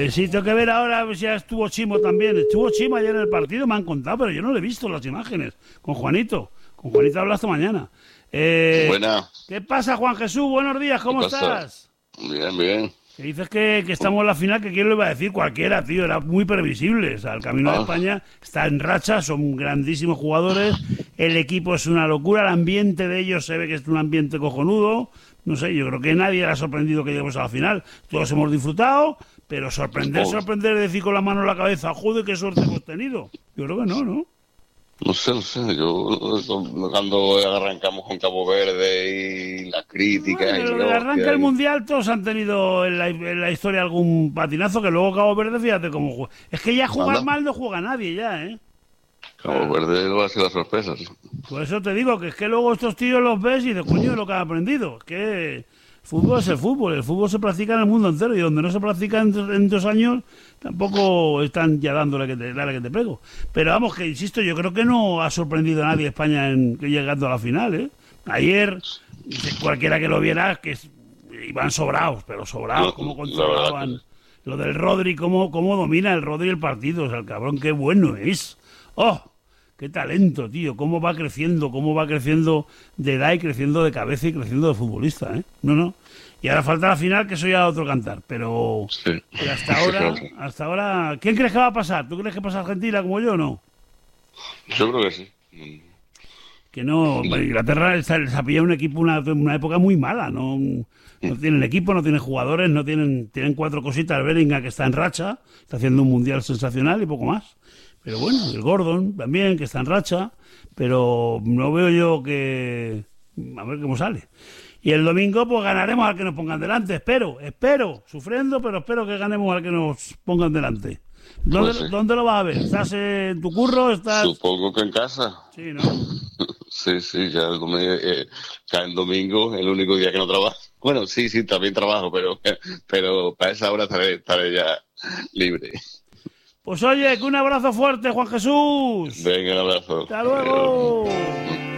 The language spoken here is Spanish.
Sí, tengo que ver ahora a ver si ya estuvo Chimo también. Estuvo Chimo ayer en el partido, me han contado, pero yo no le he visto las imágenes. Con Juanito habla esta mañana. Buena. ¿Qué pasa, Juan Jesús? Buenos días, ¿Qué ¿cómo pasa? estás? Bien, bien. Que dices que estamos en la final, que quién lo iba a decir, cualquiera, tío, era muy previsible. O sea, el Camino de Ah, España está en racha, son grandísimos jugadores, el equipo es una locura, el ambiente de ellos se ve que es un ambiente cojonudo. No sé, yo creo que nadie le ha sorprendido que lleguemos a la final. Todos hemos disfrutado, pero supongo. sorprender, decir con la mano en la cabeza, joder, qué suerte hemos tenido. Yo creo que no, ¿no? No sé, no sé. Yo cuando arrancamos con Cabo Verde y las críticas Bueno, y lo del arranque del hostia, Mundial, todos han tenido en la historia algún patinazo que luego Cabo Verde, fíjate cómo juega. Es que ya jugar anda. mal no juega nadie ya, ¿eh? O Cabo sea, Verde va a ser la sorpresa. Sí. por eso te digo que es que luego estos tíos los ves y dices, coño, lo que han aprendido. Es que fútbol es el fútbol se practica en el mundo entero y donde no se practica en 2 años tampoco están ya dándole dale que te pego. Pero vamos, que insisto, yo creo que no ha sorprendido a nadie España llegando a la final, ¿eh? Ayer, cualquiera que lo viera, iban sobrados, pero sobrados, cómo La verdad controlaban lo del Rodri, cómo domina el Rodri el partido, o sea, el cabrón, qué bueno es. ¡Oh! ¡Qué talento, tío! Cómo va creciendo de edad y creciendo de cabeza y creciendo de futbolista, ¿eh? No. Y ahora falta la final, que eso ya otro cantar, pero, sí. pero Claro. hasta ahora, ¿quién crees que va a pasar? ¿Tú crees que pasa Argentina como yo o no? Yo creo que sí. Que no, Inglaterra les ha pillado un equipo, una época muy mala, no tienen equipo, no tienen jugadores, tienen 4 cositas. El Bellingham, que está en racha, está haciendo un mundial sensacional y poco más. Pero bueno, el Gordon también, que está en racha, pero no veo yo que... A ver cómo sale. Y el domingo pues ganaremos al que nos pongan delante, espero, sufriendo, pero espero que ganemos al que nos pongan delante. ¿Dónde, Pues sí. ¿Dónde lo vas a ver? ¿Estás en tu curro? ¿Estás...? Supongo que en casa. Sí, ¿no? Sí, ya el domingo es el único día que no trabajo. Bueno, sí, también trabajo, pero para esa hora estaré ya libre. Pues oye, que un abrazo fuerte, Juan Jesús. Venga, un abrazo. Hasta Adiós. luego.